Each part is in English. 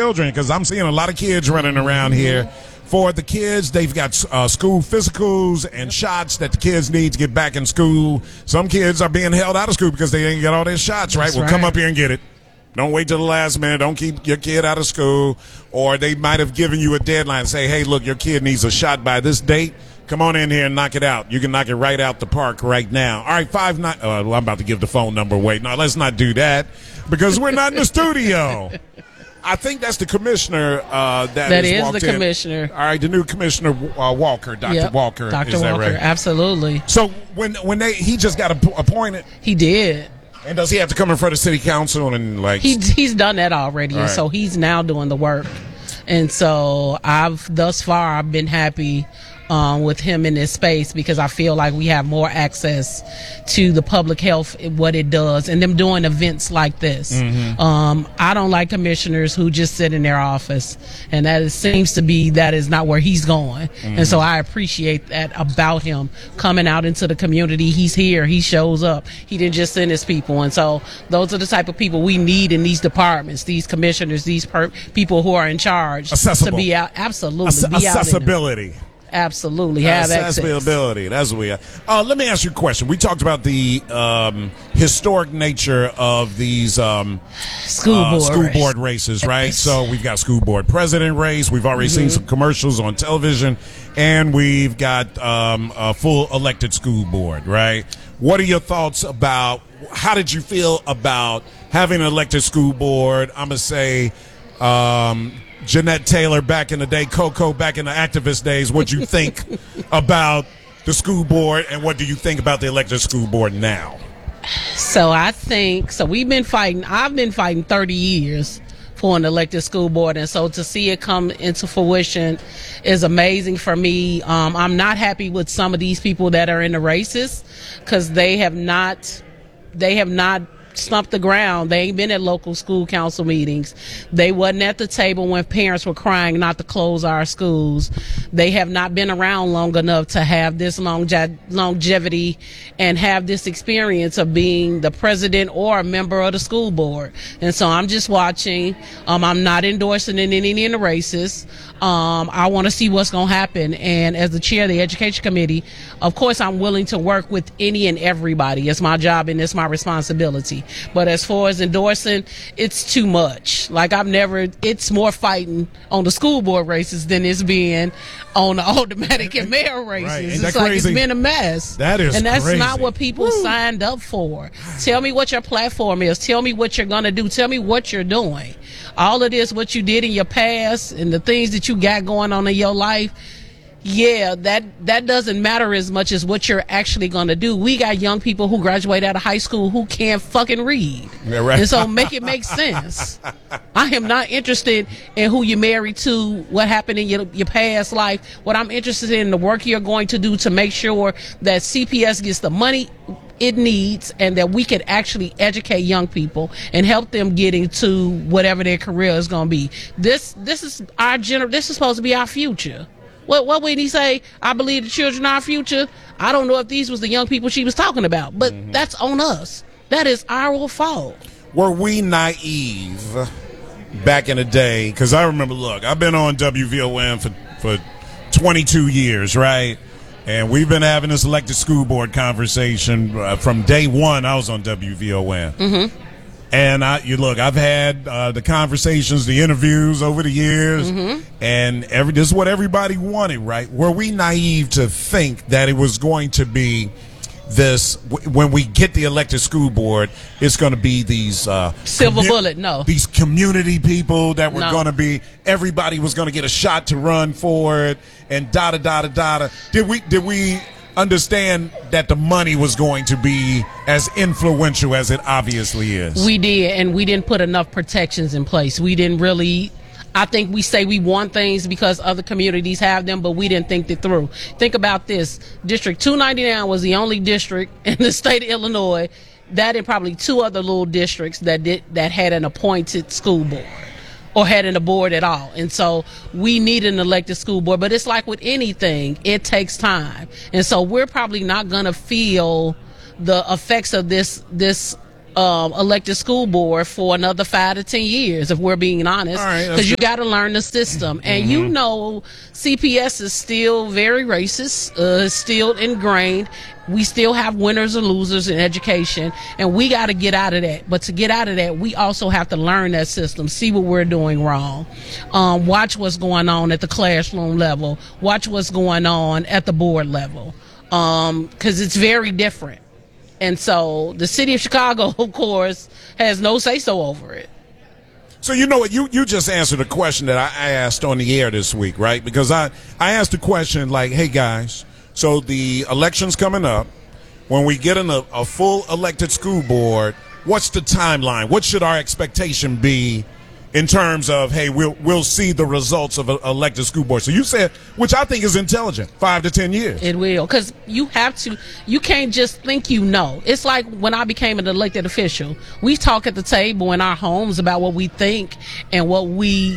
children, because I'm seeing a lot of kids running around here. For the kids, they've got school physicals and shots that the kids need to get back in school. Some kids are being held out of school because they didn't get all their shots, right? Well, come up here and get it. Don't wait till the last minute. Don't keep your kid out of school. Or they might have given you a deadline and say, hey, look, your kid needs a shot by this date. Come on in here and knock it out. You can knock it right out the park right now. All right, 59. Well, I'm about to give the phone number away. No, let's not do that because we're not in the studio. I think that's the commissioner that is the commissioner. All right, the new commissioner, Walker, Dr. Walker. Dr. Walker, right? Absolutely. So when he just got appointed? He did. And does he have to come in front of city council and like? He's done that already, and so he's now doing the work. And so thus far I've been happy with him in this space because I feel like we have more access to the public health, what it does, and them doing events like this. I don't like commissioners who just sit in their office, and seems to be that is not where he's going. And so I appreciate that about him coming out into the community. He's here, he shows up, he didn't just send his people. And so those are the type of people we need in these departments, these commissioners, these people who are in charge. Accessible. To be out, absolutely. Be accessibility. Absolutely, have access. Accessibility. That's what we have. Let me ask you a question. We talked about the historic nature of these school board races, right? So we've got school board president race. We've already seen some commercials on television, and we've got a full elected school board, right? What are your thoughts about? How did you feel about having an elected school board? I'm gonna say. Jeanette Taylor back in the day, Coco back in the activist days. What do you think about the school board, and what do you think about the elected school board now? So I've been fighting 30 years for an elected school board, and so to see it come into fruition is amazing for me. I'm not happy with some of these people that are in the races because they have not stumped the ground. They ain't been at local school council meetings. They wasn't at the table when parents were crying not to close our schools. They have not been around long enough to have this longevity and have this experience of being the president or a member of the school board. And so I'm just watching. I'm not endorsing in any of the races. I want to see what's going to happen. And as the chair of the education committee, of course, I'm willing to work with any and everybody. It's my job and it's my responsibility. But as far as endorsing, it's too much. Like it's more fighting on the school board races than it's being on the automatic and mayor races. Right. It's like it's been a mess. That's crazy. Not what people signed up for. Tell me what your platform is. Tell me what you're going to do. Tell me what you're doing. All of this, what you did in your past and the things that you got going on in your life, that doesn't matter as much as what you're actually going to do. We got young people who graduate out of high school who can't fucking read. Yeah, right. And so make it make sense. I am not interested in who you're married to, what happened in your past life. What I'm interested in the work you're going to do to make sure that CPS gets the money it needs and that we can actually educate young people and help them get into whatever their career is going to be. This is this is supposed to be our future. What would he say? I believe the children are our future. I don't know if these was the young people she was talking about, but that's on us. That is our fault. Were we naive back in the day? Because I remember, look, I've been on WVOM for 22 years, right? And we've been having this elected school board conversation from day one. I was on WVOM. And I've had the conversations, the interviews over the years, and this is what everybody wanted, right? Were we naive to think that it was going to be this, when we get the elected school board, it's going to be these silver bullet, no. These community people that were going to be, everybody was going to get a shot to run for it, and da-da-da-da-da. Did we understand that the money was going to be as influential as it obviously is? We did, and we didn't put enough protections in place. We didn't really, I think we say we want things because other communities have them, but we didn't think it through. Think about this. District 299 was the only district in the state of Illinois, that and probably two other little districts that had an appointed school board or had a board at all. And so we need an elected school board. But it's like with anything, it takes time. And so we're probably not going to feel the effects of this elected school board for another 5 to 10 years, if we're being honest, because you got to learn the system. And you know, CPS is still very racist, still ingrained. We still have winners and losers in education, and we got to get out of that. But to get out of that, we also have to learn that system, see what we're doing wrong, watch what's going on at the classroom level, watch what's going on at the board level, because it's very different. And so the city of Chicago, of course, has no say-so over it. So you know what? You just answered a question that I asked on the air this week, right? Because I asked a question like, hey, guys, so the election's coming up. When we get in a full elected school board, what's the timeline? What should our expectation be in terms of, hey, we'll see the results of an elected school board? So you said, which I think is intelligent, 5 to 10 years. It will, because you can't just think you know. It's like when I became an elected official, we talk at the table in our homes about what we think and what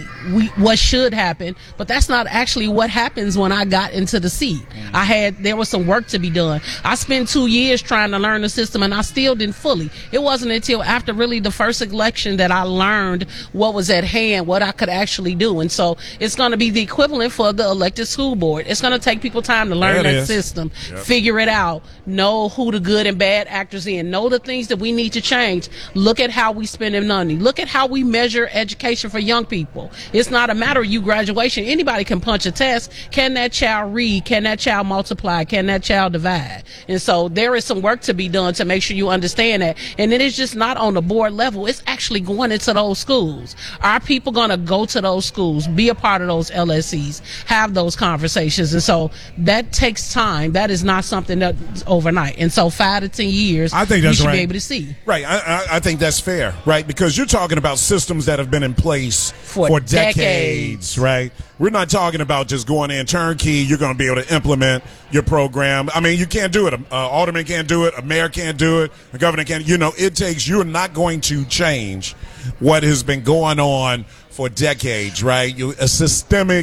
what should happen, but that's not actually what happens when I got into the seat. There was some work to be done. I spent 2 years trying to learn the system, and I still didn't fully. It wasn't until after really the first election that I learned what was at hand, what I could actually do. And so it's going to be the equivalent for the elected school board. It's going to take people time to learn that system, figure it out, know who the good and bad actors in, know the things that we need to change. Look at how we spend money. Look at how we measure education for young people. It's not a matter of you graduation. Anybody can punch a test. Can that child read? Can that child multiply? Can that child divide? And so there is some work to be done to make sure you understand that. And it is just not on the board level. It's actually going into those schools. Our people going to go to those schools, be a part of those LSCs, have those conversations. And so that takes time. That is not something that's overnight. And so 5 to 10 years, I think that's we should right. be able to see. Right. I think that's fair, right? Because you're talking about systems that have been in place for decades, right? We're not talking about just going in turnkey. You're going to be able to implement your program. I mean, you can't do it. An alderman can't do it. A mayor can't do it. A governor can't. You're not going to change what has been going on for decades, right? Systemic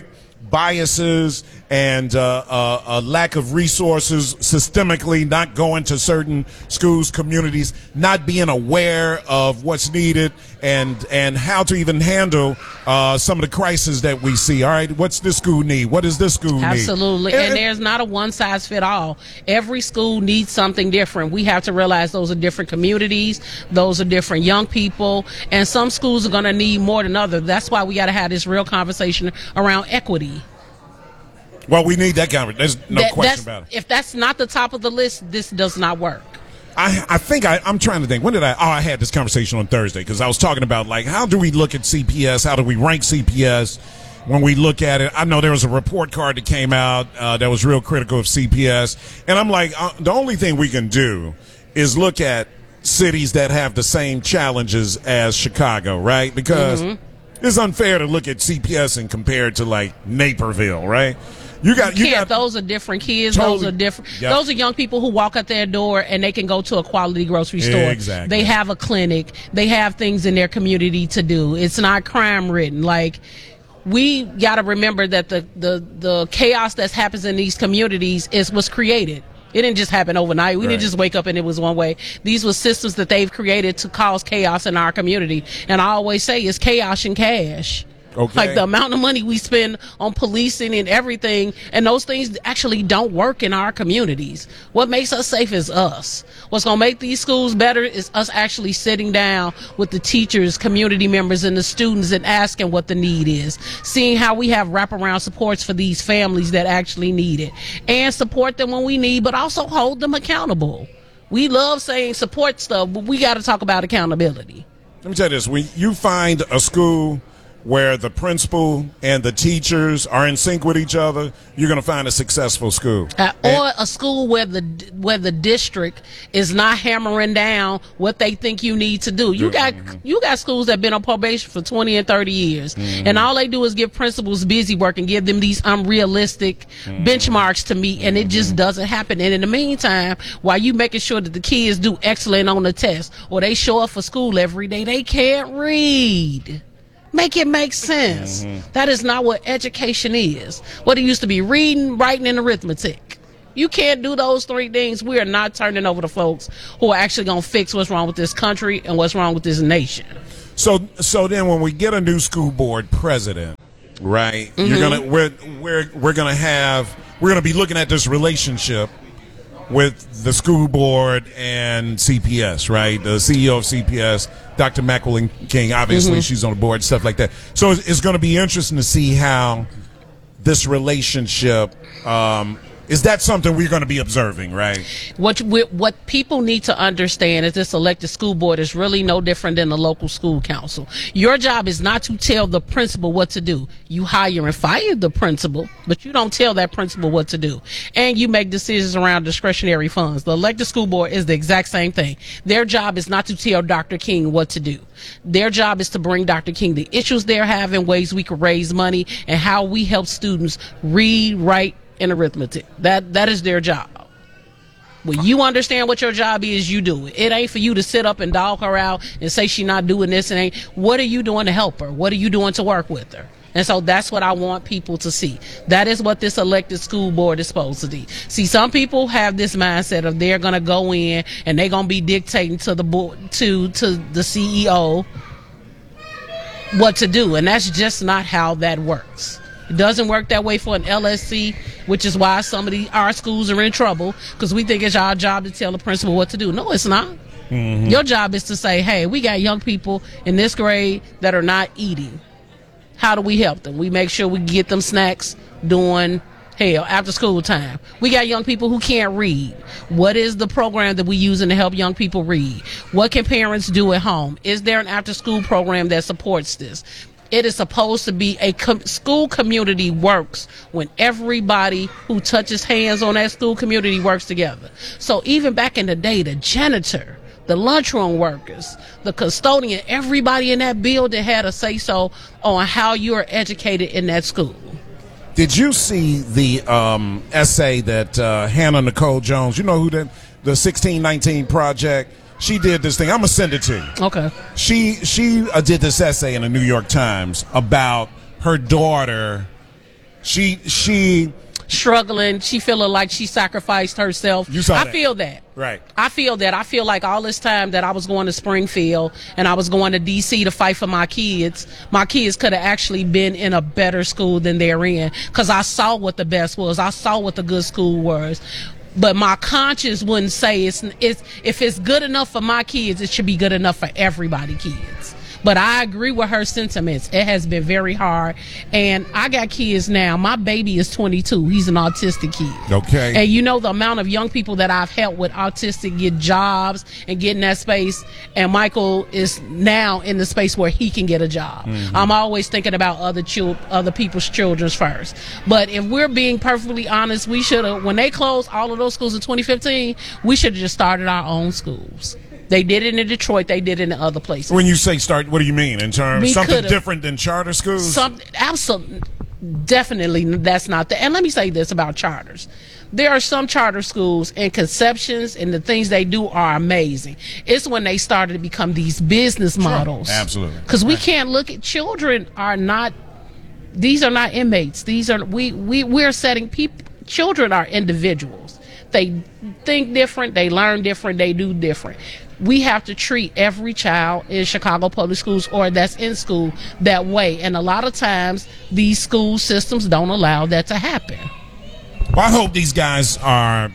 biases and a lack of resources systemically, not going to certain schools, communities, not being aware of what's needed and how to even handle some of the crises that we see. All right, what's this school need? What does this school need? Absolutely, and there's not a one-size-fit-all. Every school needs something different. We have to realize those are different communities, those are different young people, and some schools are going to need more than others. That's why we got to have this real conversation around equity. Well, we need that conversation. There's no question about it. If that's not the top of the list, this does not work. I think I'm trying to think. When did I had this conversation on Thursday because I was talking about, like, how do we look at CPS? How do we rank CPS when we look at it? I know there was a report card that came out that was real critical of CPS. And I'm like, the only thing we can do is look at cities that have the same challenges as Chicago, right? Because it's unfair to look at CPS and compare it to, like, Naperville, right? You got those are different kids. Totally, those are different. Yep. Those are young people who walk out their door and they can go to a quality grocery store. Exactly. They have a clinic. They have things in their community to do. It's not crime ridden. Like, we got to remember that the chaos that happens in these communities is what's created. It didn't just happen overnight. We didn't just wake up and it was one way. These were systems that they've created to cause chaos in our community. And I always say it's chaos and cash. Okay. Like the amount of money we spend on policing and everything, and those things actually don't work in our communities. What makes us safe is us. What's going to make these schools better is us actually sitting down with the teachers, community members, and the students and asking what the need is, seeing how we have wraparound supports for these families that actually need it, and support them when we need, but also hold them accountable. We love saying support stuff, but we got to talk about accountability. Let me tell you this. When you find a school where the principal and the teachers are in sync with each other, you're going to find a successful school. Or a school where the district is not hammering down what they think you need to do. You got schools that have been on probation for 20 and 30 years, and all they do is give principals busy work and give them these unrealistic benchmarks to meet, and it just doesn't happen. And in the meantime, while you making sure that the kids do excellent on the test or they show up for school every day, they can't read. Make it make sense. That is not what education is. What it used to be: reading, writing, and arithmetic. You can't do those three things. We are not turning over the folks who are actually going to fix what's wrong with this country and what's wrong with this nation. So then when we get a new school board president, right? You're gonna we're gonna be looking at this relationship with the school board and CPS, right? The CEO of CPS, Dr. Macklin King, obviously she's on the board, stuff like that. So it's going to be interesting to see how this relationship is that something we're going to be observing, right? What people need to understand is this elected school board is really no different than the local school council. Your job is not to tell the principal what to do. You hire and fire the principal, but you don't tell that principal what to do. And you make decisions around discretionary funds. The elected school board is the exact same thing. Their job is not to tell Dr. King what to do. Their job is to bring Dr. King the issues they're having, ways we can raise money, and how we help students read, write, and arithmetic. That is their job. When you understand what your job is, you do it. It ain't for you to sit up and dog her out and say she's not doing this and ain't. What are you doing to help her? What are you doing to work with her? And so that's what I want people to see. That is what this elected school board is supposed to do. See, some people have this mindset of they're going to go in and they're going to be dictating to the board, to the CEO what to do. And that's just not how that works. It doesn't work that way for an LSC, which is why some of our schools are in trouble, because we think it's our job to tell the principal what to do. No, it's not. Your job is to say, hey, we got young people in this grade that are not eating. How do we help them? We make sure we get them snacks during, after school time. We got young people who can't read. What is the program that we're using to help young people read? What can parents do at home? Is there an after-school program that supports this? It is supposed to be a school community works when everybody who touches hands on that school community works together. So even back in the day, the janitor, the lunchroom workers, the custodian, everybody in that building had a say-so on how you are educated in that school. Did you see the essay that Hannah Nicole Jones, you know who the 1619 Project, she did this thing. I'm going to send it to you. Okay. She did this essay in the New York Times about her daughter. She struggling. She feeling like she sacrificed herself. You saw that. I feel that. Right. I feel that. I feel like all this time that I was going to Springfield and I was going to D.C. to fight for my kids could have actually been in a better school than they're in, because I saw what the best was. I saw what the good school was. But my conscience wouldn't say if it's good enough for my kids, it should be good enough for everybody's kids. But I agree with her sentiments. It has been very hard. And I got kids now. My baby is 22. He's an autistic kid. Okay. And you know the amount of young people that I've helped with autistic get jobs and get in that space. And Michael is now in the space where he can get a job. I'm always thinking about other people's children first. But if we're being perfectly honest, we should have, when they closed all of those schools in 2015, we should have just started our own schools. They did it in Detroit. They did it in other places. When you say start, what do you mean? In terms something different than charter schools? Absolutely, definitely, that's not the. And let me say this about charters: there are some charter schools and conceptions, and the things they do are amazing. It's when they started to become these business models. Absolutely, because we can't look at children are not. These are not inmates. These are we're setting people. Children are individuals. They think different. They learn different. They do different. We have to treat every child in Chicago public schools or that's in school that way. And a lot of times these school systems don't allow that to happen. Well, I hope these guys are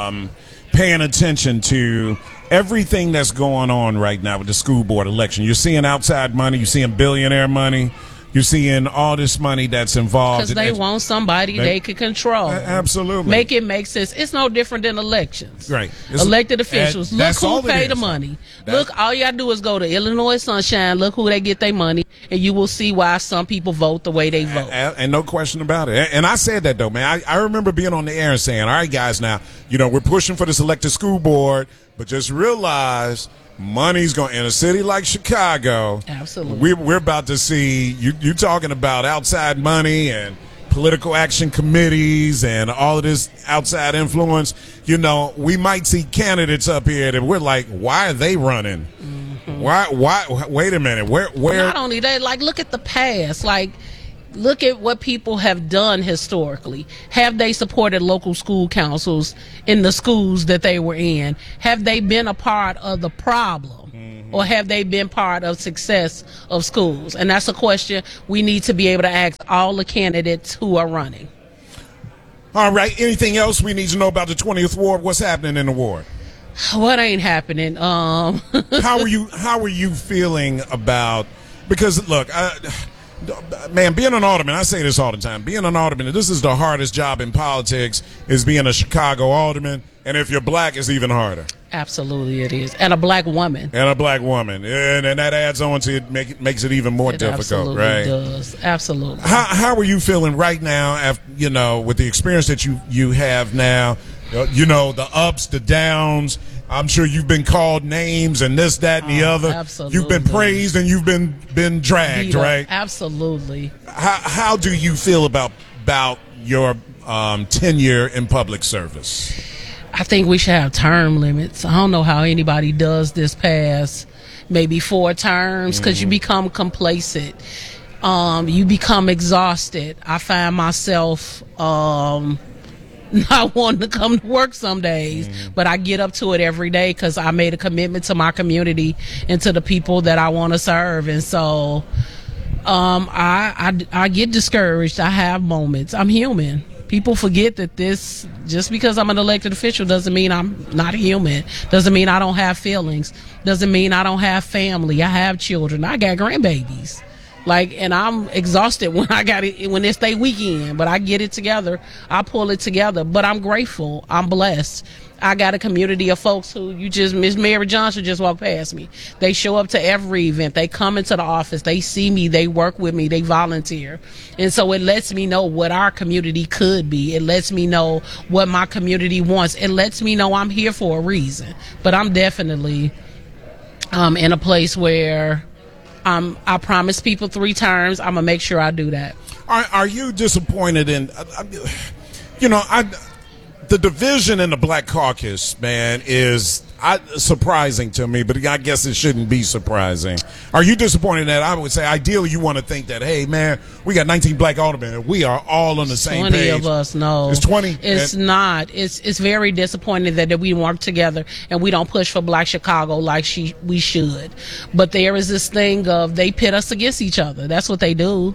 paying attention to everything that's going on right now with the school board election. You're seeing outside money. You're seeing billionaire money. You're seeing all this money that's involved. Because they want somebody they can control. Absolutely. Make it make sense. It's no different than elections. Right. Elected officials. Look who pay the money. Look, all you got to do is go to Illinois Sunshine. Look who they get their money. And you will see why some people vote the way they vote. And no question about it. And I said that, though, man. I remember being on the air and saying, all right, guys, now, we're pushing for this elected school board, but just realize money's going in a city like Chicago. Absolutely. We're about to see you talking about outside money and political action committees and all of this outside influence. We might see candidates up here that we're like, why are they running? Why wait a minute. Where not only that, like, look at the past. Like look at what people have done historically. Have they supported local school councils in the schools that they were in? Have they been a part of the problem? Or have they been part of success of schools? And that's a question we need to be able to ask all the candidates who are running. All right. Anything else we need to know about the 20th ward? What's happening in the ward? What ain't happening? How are you feeling about? Because look, man, being an alderman, I say this all the time. Being an alderman, this is the hardest job in politics. Is being a Chicago alderman, and if you're black, it's even harder. Absolutely, it is, and a black woman. And that adds on to it, makes it even more difficult, right? It does. Absolutely. How are you feeling right now? After, with the experience that you have now, the ups, the downs. I'm sure you've been called names and this, that, and the other. Absolutely. You've been praised and you've been dragged, right? Absolutely. How do you feel about your tenure in public service? I think we should have term limits. I don't know how anybody does this past maybe 4 terms because you become complacent. You become exhausted. I find myself not wanting to come to work some days, but I get up to it every day because I made a commitment to my community and to the people that I want to serve. And so I get discouraged. I have moments. I'm human. People forget that just because I'm an elected official doesn't mean I'm not human. Doesn't mean I don't have feelings. Doesn't mean I don't have family. I have children. I got grandbabies. And I'm exhausted when it's their weekend, but I get it together. I pull it together, but I'm grateful. I'm blessed. I got a community of folks who Miss Mary Johnson just walked past me. They show up to every event. They come into the office. They see me. They work with me. They volunteer. And so it lets me know what our community could be. It lets me know what my community wants. It lets me know I'm here for a reason. But I'm definitely in a place where I promised people 3 terms. I'm going to make sure I do that. Are you disappointed in, the division in the Black Caucus, man, is surprising to me, but I guess it shouldn't be surprising. Are you disappointed in that? I would say ideally you want to think that, hey, man, we got 19 black aldermen and we are all on the same 20 page. 20 of us, no. It's 20? It's not. It's very disappointing that we work together and we don't push for Black Chicago like we should. But there is this thing of they pit us against each other. That's what they do.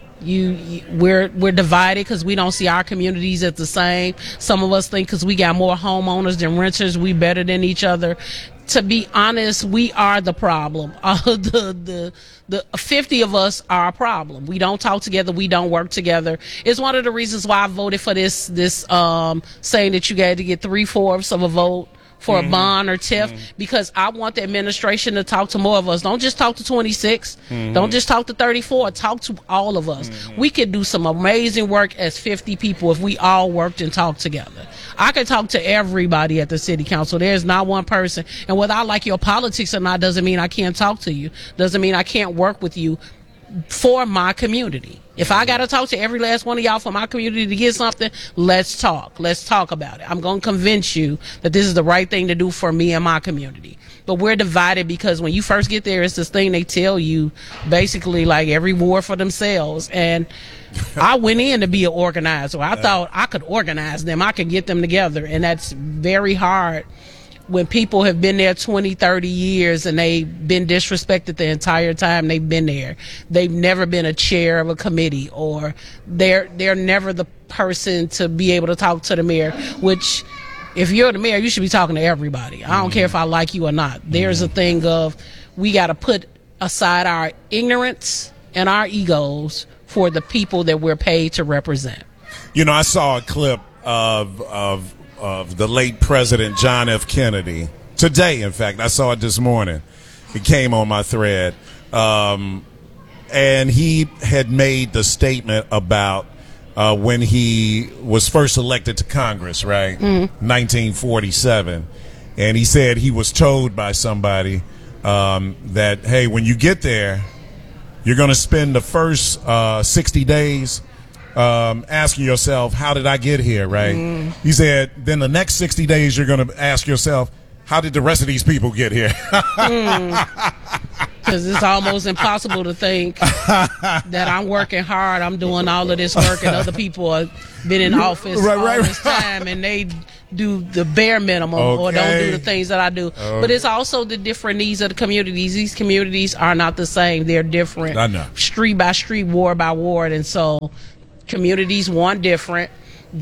We're divided because we don't see our communities as the same. Some of us think because we got more homeowners than renters, we better than each other. To be honest, we are the problem. The 50 of us are a problem. We don't talk together. We don't work together. It's one of the reasons why I voted for this saying that you got to get 3/4 of a vote for a bond or TIF, because I want the administration to talk to more of us. Don't just talk to 26. Don't just talk to 34. Talk to all of us. We could do some amazing work as 50 people if we all worked and talked together. I can talk to everybody at the city council. There's not one person. And whether I like your politics or not doesn't mean I can't talk to you. Doesn't mean I can't work with you for my community. If I got to talk to every last one of y'all for my community to get something, let's talk. Let's talk about it. I'm going to convince you that this is the right thing to do for me and my community. But we're divided because when you first get there, it's this thing they tell you, basically like every ward for themselves. And I went in to be an organizer. I thought I could organize them. I could get them together. And that's very hard when people have been there 20, 30 years and they've been disrespected the entire time they've been there. They've never been a chair of a committee, or they're never the person to be able to talk to the mayor, which if you're the mayor, you should be talking to everybody. I don't care if I like you or not. There's a thing of we got to put aside our ignorance and our egos for the people that we're paid to represent. I saw a clip of the late President John F. Kennedy today. In fact, I saw it this morning. It came on my thread. And he had made the statement about when he was first elected to Congress, right? 1947. And he said he was told by somebody that, hey, when you get there, you're going to spend the first 60 days asking yourself, how did I get here, right? He said, then the next 60 days, you're going to ask yourself, how did the rest of these people get here? because it's almost impossible to think that I'm working hard. I'm doing all of this work, and other people have been in office all this time, and they do the bare minimum or don't do the things that I do. But it's also the different needs of the communities. These communities are not the same. They're different. I know. Street by street, ward by ward, and so communities want different.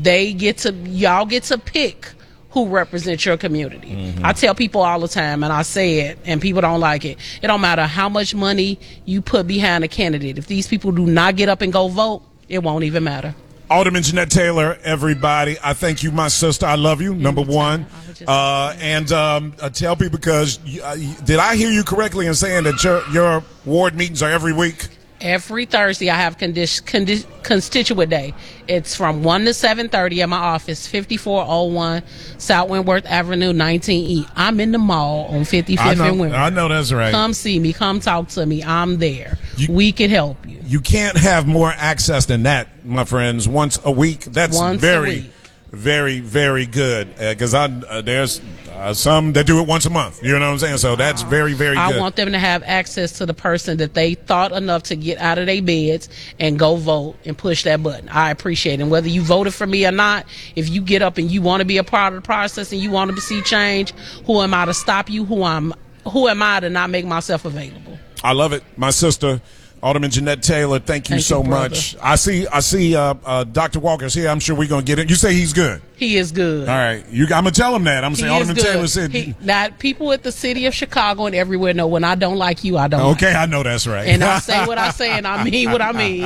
Y'all get to pick who represents your community. Mm-hmm. I tell people all the time, and I say it, and people don't like it. It don't matter how much money you put behind a candidate. If these people do not get up and go vote, it won't even matter. Alderman Jeanette Taylor, everybody, I thank you, my sister. I love you, number one. And tell people, because did I hear you correctly in saying that your ward meetings are every week? Every Thursday, I have constituent day. It's from 1 to 7:30 at my office, 5401 South Wentworth Avenue, 19E. I'm in the mall on 55th and Wentworth. I know that's right. Come see me. Come talk to me. I'm there. We can help you. You can't have more access than that, my friends. Once a week. That's very, very good. Because there's some that do it once a month. You know what I'm saying? So that's very, very good. I want them to have access to the person that they thought enough to get out of their beds and go vote and push that button. I appreciate it. And whether you voted for me or not, if you get up and you want to be a part of the process and you want to see change, who am I to stop you? Who am I to not make myself available? I love it. My sister, Alderman Jeanette Taylor, thank you so much. I see Dr. Walker's here. I'm sure we're going to get it. You say he's good. He is good. All right. I'm going to tell him that. I'm saying Alderman Taylor said. Now, people at the city of Chicago and everywhere know when I don't like you, I don't like you. I know that's right. And I say what I say, and I mean what I mean.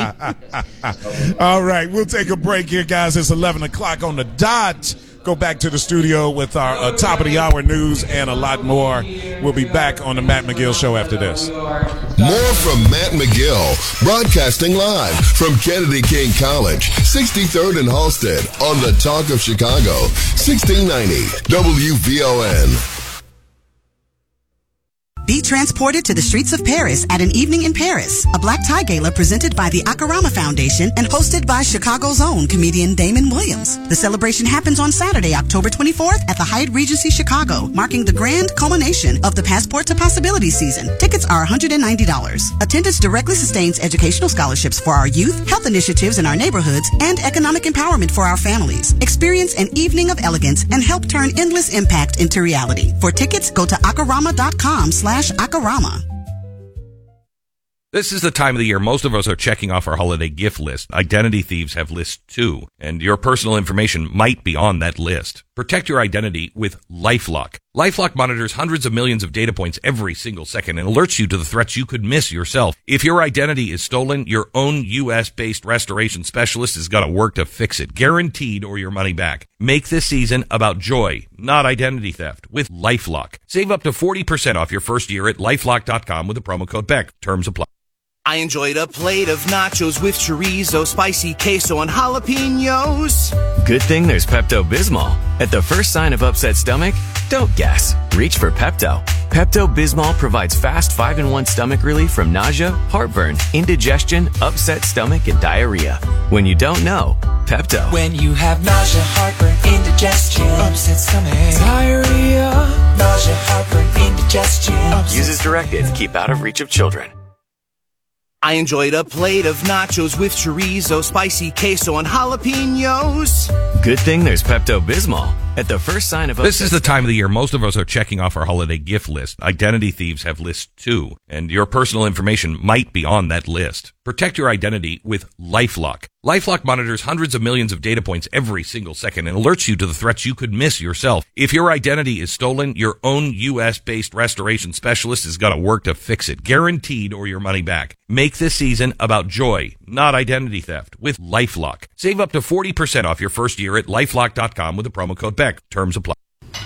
All right. We'll take a break here, guys. It's 11 o'clock on the dot. Go back to the studio with our top of the hour news and a lot more. We'll be back on the Matt McGill Show after this. More from Matt McGill, broadcasting live from Kennedy King College, 63rd and Halsted, on the Talk of Chicago, 1690 WVON. Be transported to the streets of Paris at An Evening in Paris, a black tie gala presented by the Akarama Foundation and hosted by Chicago's own comedian Damon Williams. The celebration happens on Saturday, October 24th at the Hyatt Regency Chicago, marking the grand culmination of the Passport to Possibility season. Tickets are $190. Attendance directly sustains educational scholarships for our youth, health initiatives in our neighborhoods, and economic empowerment for our families. Experience an evening of elegance and help turn endless impact into reality. For tickets, go to akarama.com/Akarama. This is the time of the year most of us are checking off our holiday gift list. Identity thieves have lists too, and your personal information might be on that list. Protect your identity with LifeLock. LifeLock monitors hundreds of millions of data points every single second and alerts you to the threats you could miss yourself. If your identity is stolen, your own U.S.-based restoration specialist is going to work to fix it, guaranteed, or your money back. Make this season about joy, not identity theft, with LifeLock. Save up to 40% off your first year at LifeLock.com with the promo code BECK. Terms apply. I enjoyed a plate of nachos with chorizo, spicy queso, and jalapenos. Good thing there's Pepto-Bismol. At the first sign of upset stomach, don't guess. Reach for Pepto. Pepto-Bismol provides fast 5-in-1 stomach relief from nausea, heartburn, indigestion, upset stomach, and diarrhea. When you don't know, Pepto. When you have nausea, heartburn, indigestion, upset stomach, diarrhea, nausea, heartburn, indigestion. Use as directed. Keep out of reach of children. I enjoyed a plate of nachos with chorizo, spicy queso, and jalapenos. Good thing there's Pepto-Bismol. At the first sign of This is the time of the year most of us are checking off our holiday gift list. Identity thieves have lists too, and your personal information might be on that list. Protect your identity with LifeLock. LifeLock monitors hundreds of millions of data points every single second and alerts you to the threats you could miss yourself. If your identity is stolen, your own U.S.-based restoration specialist is going to work to fix it, guaranteed, or your money back. Make this season about joy, not identity theft, with LifeLock. Save up to 40% off your first year at LifeLock.com with the promo code BECK. Terms apply.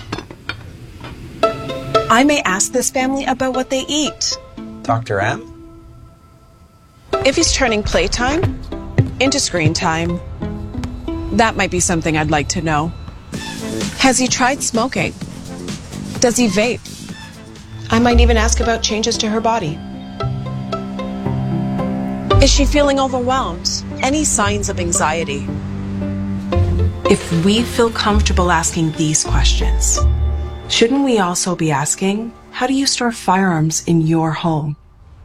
I may ask this family about what they eat. Dr. M? If he's turning playtime into screen time, that might be something I'd like to know. Has he tried smoking? Does he vape? I might even ask about changes to her body. Is she feeling overwhelmed? Any signs of anxiety? If we feel comfortable asking these questions, shouldn't we also be asking, how do you store firearms in your home?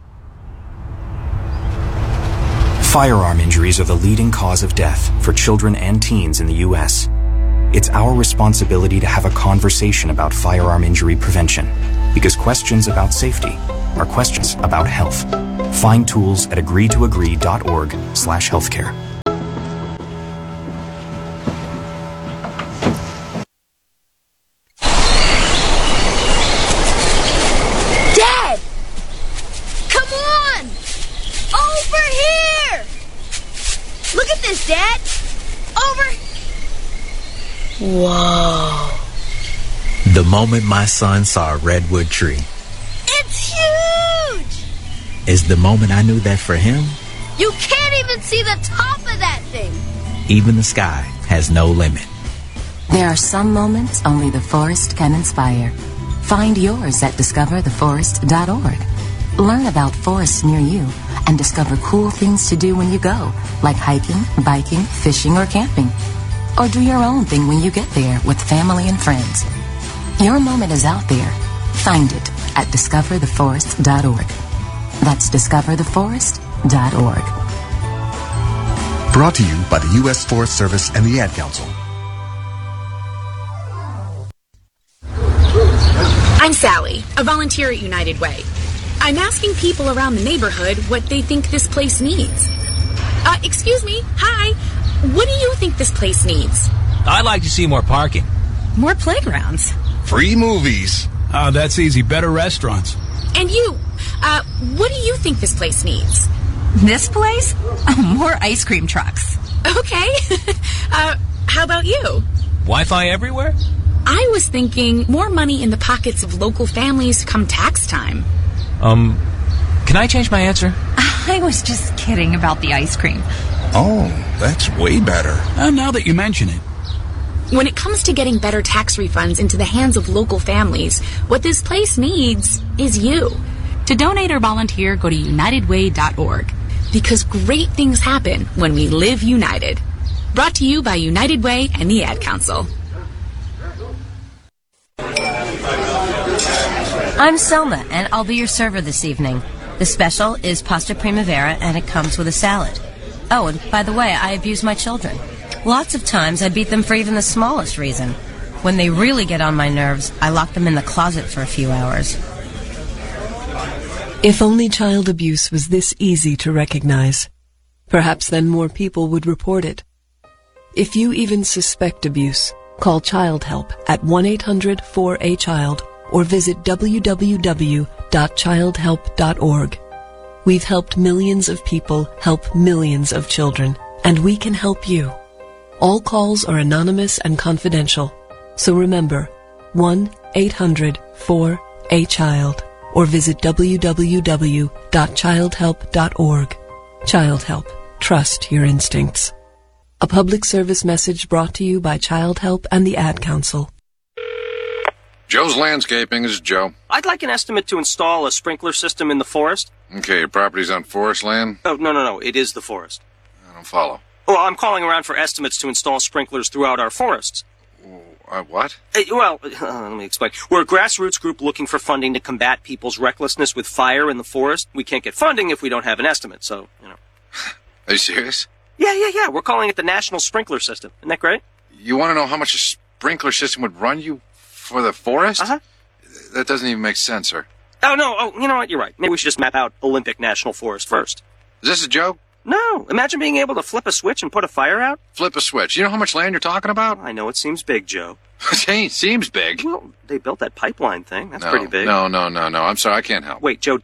Firearm injuries are the leading cause of death for children and teens in the U.S. It's our responsibility to have a conversation about firearm injury prevention, because questions about safety are questions about health. Find tools at agreetoagree.org/healthcare. Dad! Come on! Over here! Look at this, Dad! Over... Whoa. The moment my son saw a redwood tree It's huge! is the moment I knew that for him, You can't even see the top of that thing! even the sky has no limit. There are some moments only the forest can inspire. Find yours at discovertheforest.org. Learn about forests near you and discover cool things to do when you go, like hiking, biking, fishing, or camping. Or do your own thing when you get there with family and friends. Your moment is out there. Find it at discovertheforest.org. That's discovertheforest.org. Brought to you by the U.S. Forest Service and the Ad Council. I'm Sally, a volunteer at United Way. I'm asking people around the neighborhood what they think this place needs. Excuse me, hi. What do you think this place needs? I'd like to see more parking. More playgrounds. Free movies. That's easy. Better restaurants. And you, what do you think this place needs? This place? Oh, more ice cream trucks. Okay. How about you? Wi-Fi everywhere? I was thinking more money in the pockets of local families come tax time. Can I change my answer? I was just kidding about the ice cream. Oh, that's way better. Now that you mention it. When it comes to getting better tax refunds into the hands of local families, what this place needs is you. To donate or volunteer, go to unitedway.org. Because great things happen when we live united. Brought to you by United Way and the Ad Council. I'm Selma, and I'll be your server this evening. The special is pasta primavera, and it comes with a salad. Oh, and by the way, I abuse my children. Lots of times I beat them for even the smallest reason. When they really get on my nerves, I lock them in the closet for a few hours. If only child abuse was this easy to recognize, perhaps then more people would report it. If you even suspect abuse, call Child Help at 1-800-4A-CHILD or visit www.childhelp.org. We've helped millions of people help millions of children, and we can help you. All calls are anonymous and confidential, so remember, 1-800-4A-CHILD or visit www.childhelp.org. Child Help. Trust your instincts. A public service message brought to you by Child Help and the Ad Council. Joe's Landscaping. This is Joe. I'd like an estimate to install a sprinkler system in the forest. Okay, your property's on forest land? Oh, no. It is the forest. I don't follow. Well, I'm calling around for estimates to install sprinklers throughout our forests. What? Let me explain. We're a grassroots group looking for funding to combat people's recklessness with fire in the forest. We can't get funding if we don't have an estimate, so, Are you serious? Yeah. We're calling it the National Sprinkler System. Isn't that great? You want to know how much a sprinkler system would run you for the forest? Uh-huh. That doesn't even make sense, sir. Oh, no. Oh, you know what? You're right. Maybe we should just map out Olympic National Forest first. Is this a joke? No. Imagine being able to flip a switch and put a fire out. Flip a switch. You know how much land you're talking about? I know it seems big, Joe. It seems big. Well, they built that pipeline thing. That's pretty big. No. I'm sorry. I can't help. Wait, Joe.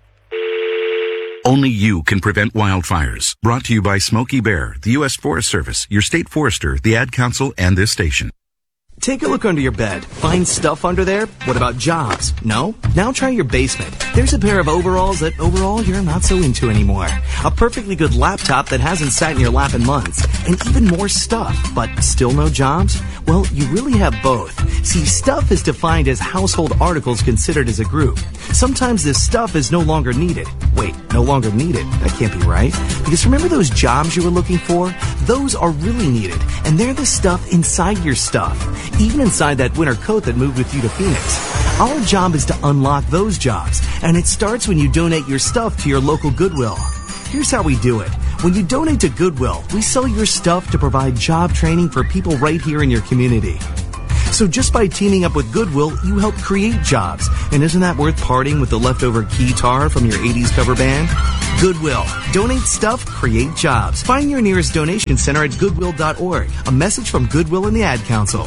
Only you can prevent wildfires. Brought to you by Smokey Bear, the U.S. Forest Service, your state forester, the Ad Council, and this station. Take a look under your bed. Find stuff under there? What about jobs? No? Now try your basement. There's a pair of overalls that overall you're not so into anymore. A perfectly good laptop that hasn't sat in your lap in months. And even more stuff, but still no jobs? Well, you really have both. See, stuff is defined as household articles considered as a group. Sometimes this stuff is no longer needed. Wait, no longer needed? That can't be right. Because remember those jobs you were looking for? Those are really needed. And they're the stuff inside your stuff. Even inside that winter coat that moved with you to Phoenix. Our job is to unlock those jobs, and it starts when you donate your stuff to your local Goodwill. Here's how we do it. When you donate to Goodwill, we sell your stuff to provide job training for people right here in your community. So just by teaming up with Goodwill, you help create jobs. And isn't that worth parting with the leftover guitar from your 80s cover band? Goodwill. Donate stuff, create jobs. Find your nearest donation center at goodwill.org. A message from Goodwill and the Ad Council.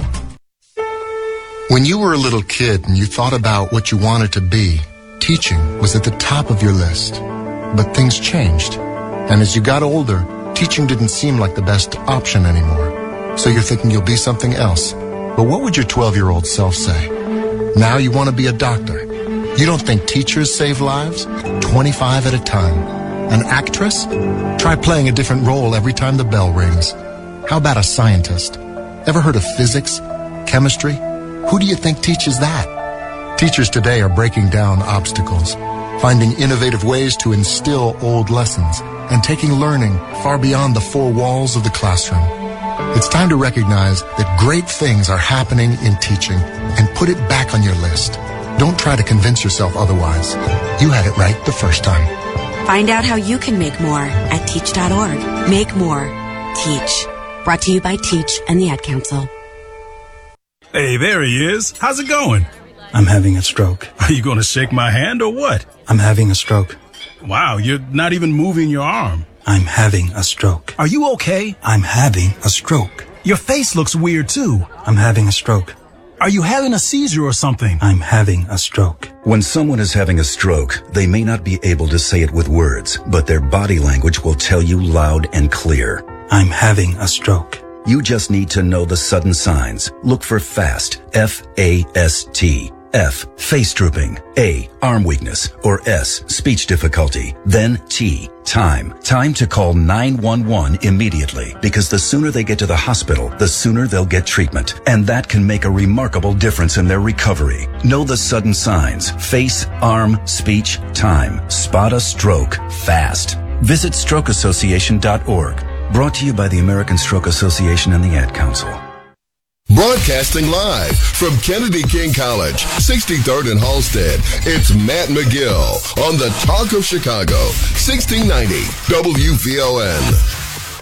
When you were a little kid and you thought about what you wanted to be, teaching was at the top of your list. But things changed. And as you got older, teaching didn't seem like the best option anymore. So you're thinking you'll be something else. But what would your 12-year-old self say? Now you want to be a doctor. You don't think teachers save lives? 25 at a time. An actress? Try playing a different role every time the bell rings. How about a scientist? Ever heard of physics? Chemistry? Who do you think teaches that? Teachers today are breaking down obstacles, finding innovative ways to instill old lessons, and taking learning far beyond the four walls of the classroom. It's time to recognize that great things are happening in teaching and put it back on your list. Don't try to convince yourself otherwise. You had it right the first time. Find out how you can make more at teach.org. Make more. Teach. Brought to you by Teach and the Ad Council. Hey, there he is. How's it going? I'm having a stroke. Are you going to shake my hand or what? I'm having a stroke. Wow, you're not even moving your arm. I'm having a stroke. Are you okay? I'm having a stroke. Your face looks weird too. I'm having a stroke. Are you having a seizure or something? I'm having a stroke. When someone is having a stroke, they may not be able to say it with words, but their body language will tell you loud and clear. I'm having a stroke. You just need to know the sudden signs. Look for FAST, F-A-S-T. F, face drooping. A, arm weakness. Or S, speech difficulty. Then T, time. Time to call 911 immediately, because the sooner they get to the hospital, the sooner they'll get treatment. And that can make a remarkable difference in their recovery. Know the sudden signs. Face, arm, speech, time. Spot a stroke fast. Visit strokeassociation.org. Brought to you by the American Stroke Association and the Ad Council. Broadcasting live from Kennedy King College, 63rd and Halsted, it's Matt McGill on the Talk of Chicago, 1690 WVON.